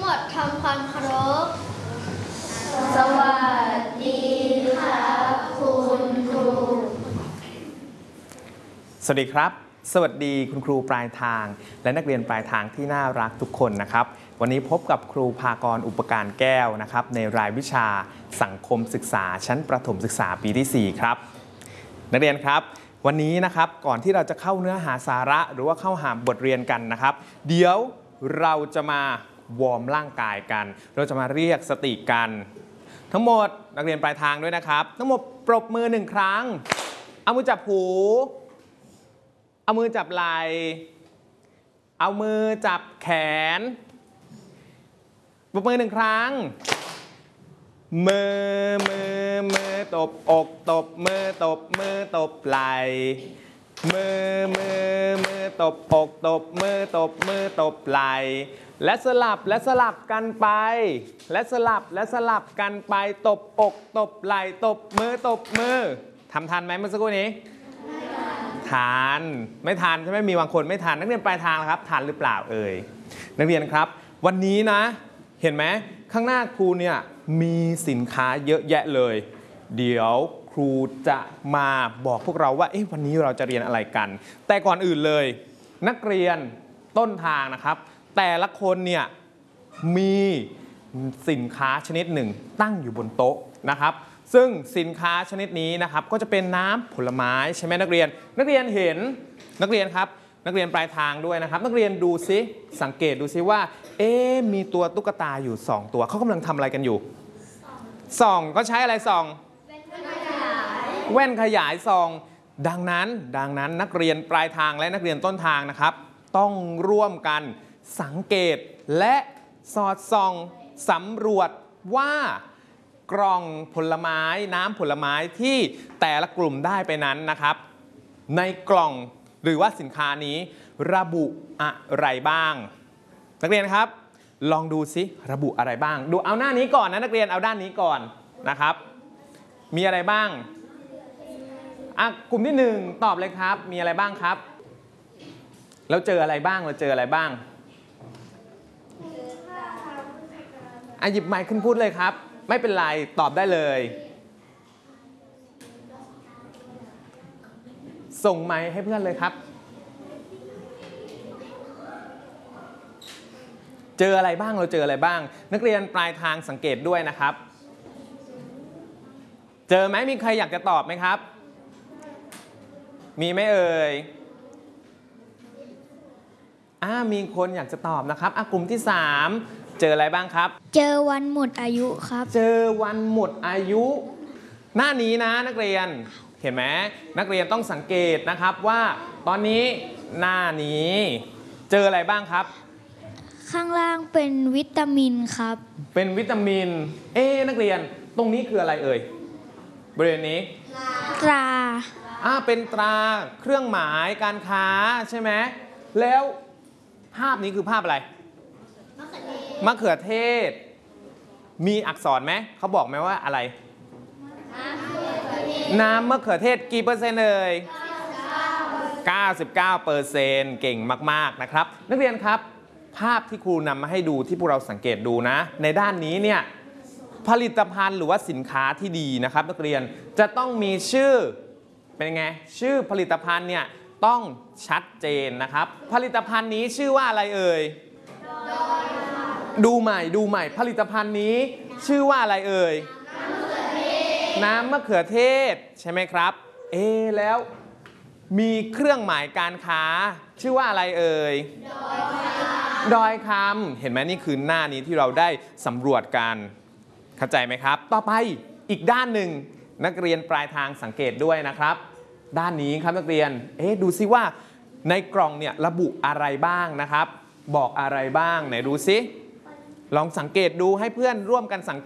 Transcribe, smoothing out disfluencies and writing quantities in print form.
ดทำความเคารพสวัสดีครับคุณครูสวัสดีครับสวัสดีคุณครูปลายทางและนักเรียนปลายทางที่น่ารักทุกคนนะครับวันนี้พบกับครูภากรอุปการแก้วนะครับในรายวิชาสังคมศึกษาชั้นประถมศึกษาปีที่4ครับนักเรียนครับวันนี้นะครับก่อนที่เราจะเข้าเนื้อหาสาระหรือว่าเข้าหาบทเรียนกันนะครับเดี๋ยวเราจะมาวอร์มร่างกายกันเราจะมาเรียกสติกันทั้งหมดนักเรียนปลายทางด้วยนะครับทั้งหมดปรบมือ1ครั้งเอามือจับหูเอามือจับไหล่เอามือจับแขนปรบมือ1ครั้งมือตบอกตบมือตบมือตบไหล่มือตบอกตบมือตบมือตบไหล่และสลับกันไปและสลับกันไปตบอกตบไหล่ตบมือทำทันไหมเมื่อสักครู่นี้ทานไม่ทานใช่ไหมมีบางคนไม่ทานนักเรียนปลายทางครับทานหรือเปล่าเอ่ยนักเรียนครับวันนี้นะเห็นไหมข้างหน้าครูเนี่ยมีสินค้าเยอะแยะเลยเดี๋ยวครูจะมาบอกพวกเราว่าวันนี้เราจะเรียนอะไรกันแต่ก่อนอื่นเลยนักเรียนต้นทางนะครับแต่ละคนเนี่ยมีสินค้าชนิดหนึ่งตั้งอยู่บนโต๊ะนะครับซึ่งสินค้าชนิดนี้นะครับก็จะเป็นน้ำผลไม้ใช่ไหมนักเรียนเห็นนักเรียนครับนักเรียนปลายทางด้วยนะครับนักเรียนดูซิสังเกตดูซิว่ามีตัวตุ๊กตาอยู่2ตัวเขากำลังทำอะไรกันอยู่ส่องก็ใช้อะไรส่องแว่นขยายส่องดังนั้นนักเรียนปลายทางและนักเรียนต้นทางนะครับต้องร่วมกันสังเกตและสอดส่องสำรวจว่ากล่องผลไม้น้ำผลไม้ที่แต่ละกลุ่มได้ไปนั้นนะครับในกล่องหรือว่าสินค้านี้ระบุอะไรบ้างนักเรียนครับลองดูซิระบุอะไรบ้างดูเอาหน้านี้ก่อนนะนักเรียนเอาด้านนี้ก่อนนะครับมีอะไรบ้างกลุ่มที่1ตอบเลยครับมีอะไรบ้างครับแล้วเจออะไรบ้างหยิบไมค์ขึ้นพูดเลยครับไม่เป็นไรตอบได้เลยส่งไมค์ให้เพื่อนเลยครับเจออะไรบ้างนักเรียนปลายทางสังเกตด้วยนะครับเจอไหมมีใครอยากจะตอบไหมครับมีไหมเอ่ยมีคนอยากจะตอบนะครับกลุ่มที่3เจออะไรบ้างครับเจอวันหมดอายุครับเจอวันหมดอายุหน้านี้นะนักเรียนเห็นไหมนักเรียนต้องสังเกตนะครับว่าตอนนี้หน้านี้เจออะไรบ้างครับข้างล่างเป็นวิตามินครับเป็นวิตามินนักเรียนตรงนี้คืออะไรเอ่ยบริเวณนี้ตราเป็นตราเครื่องหมายการค้าใช่ไหมแล้วภาพนี้คือภาพอะไรมะเขือเทศมีอักษรไหมเขาบอกไหมว่าอะไรน้ำมะเขือเทศกี่เปอร์เซ็นต์เอ่ย 99% เก่งมากๆนะครับนักเรียนครับภาพที่ครูนำมาให้ดูที่พวกเราสังเกตดูนะในด้านนี้เนี่ยผลิตภัณฑ์หรือว่าสินค้าที่ดีนะครับนักเรียนจะต้องมีชื่อเป็นไงชื่อผลิตภัณฑ์เนี่ยต้องชัดเจนนะครับผลิตภัณฑ์นี้ชื่อว่าอะไรเอ่ยดูใหม่ผลิตภัณฑ์นี้ชื่อว่าอะไรเอ่ยน้ำมะเขือเทศใช่ไหมครับแล้วมีเครื่องหมายการค้าชื่อว่าอะไรเอ่ยดอยคำเห็นไหมนี่คือหน้านี้ที่เราได้สำรวจกันเข้าใจไหมครับต่อไปอีกด้านหนึ่งนักเรียนปลายทางสังเกตด้วยนะครับด้านนี้ครับนักเรียนดูซิว่าในกล่องเนี่ยระบุอะไรบ้างนะครับบอกอะไรบ้างไหนดูซิลองสังเกตดูให้เพื่อนร่วมกันสัง